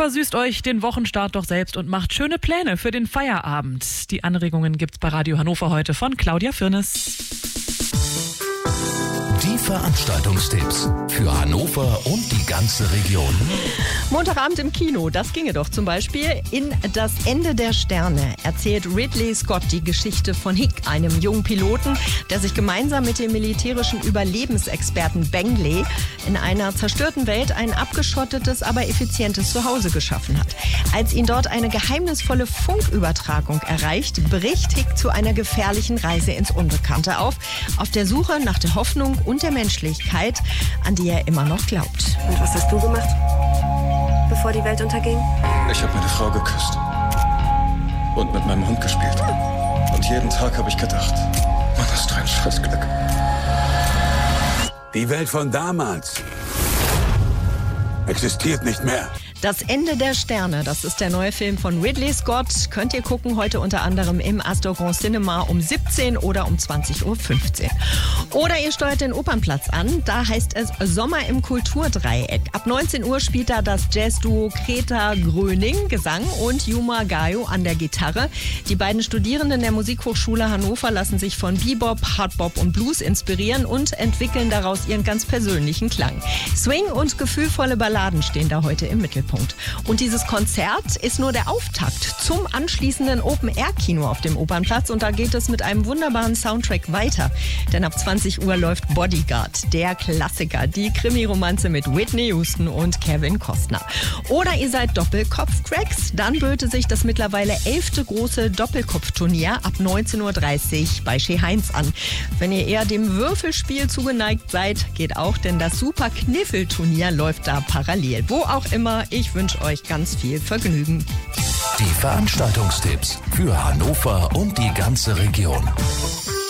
Versüßt euch den Wochenstart doch selbst und macht schöne Pläne für den Feierabend. Die Anregungen gibt's bei Radio Hannover heute von Claudia Firnes. Die Veranstaltungstipps für Hannover und die ganze Region. Montagabend im Kino, das ginge doch zum Beispiel. In Das Ende der Sterne erzählt Ridley Scott die Geschichte von Hick, einem jungen Piloten, der sich gemeinsam mit dem militärischen Überlebensexperten Bengley in einer zerstörten Welt ein abgeschottetes, aber effizientes Zuhause geschaffen hat. Als ihn dort eine geheimnisvolle Funkübertragung erreicht, bricht Hick zu einer gefährlichen Reise ins Unbekannte auf der Suche nach der Hoffnung und der Menschlichkeit, an die er immer noch glaubt. Und was hast du gemacht, bevor die Welt unterging? Ich habe meine Frau geküsst und mit meinem Hund gespielt. Und jeden Tag habe ich gedacht, Mann, hast du ein Scheißglück. Die Welt von damals existiert nicht mehr. Das Ende der Sterne, das ist der neue Film von Ridley Scott. Könnt ihr gucken, heute unter anderem im Astor Grand Cinema um 17 oder um 20.15 Uhr. Oder ihr steuert den Opernplatz an, da heißt es Sommer im Kulturdreieck. Ab 19 Uhr spielt da das Jazzduo Greta Gröning, Gesang, und Yuma Gayo an der Gitarre. Die beiden Studierenden der Musikhochschule Hannover lassen sich von Bebop, Hardbop und Blues inspirieren und entwickeln daraus ihren ganz persönlichen Klang. Swing und gefühlvolle Balladen stehen da heute im Mittelpunkt. Und dieses Konzert ist nur der Auftakt zum anschließenden Open-Air-Kino auf dem Opernplatz. Und da geht es mit einem wunderbaren Soundtrack weiter. Denn ab 20 Uhr läuft Bodyguard, der Klassiker, die Krimi-Romanze mit Whitney Houston und Kevin Costner. Oder ihr seid Doppelkopf-Cracks, dann böte sich das mittlerweile 11. große Doppelkopfturnier ab 19.30 Uhr bei Chez Heinz an. Wenn ihr eher dem Würfelspiel zugeneigt seid, geht auch, denn das Super-Kniffelturnier läuft da parallel. Wo auch immer, ich wünsche euch ganz viel Vergnügen. Die Veranstaltungstipps für Hannover und die ganze Region.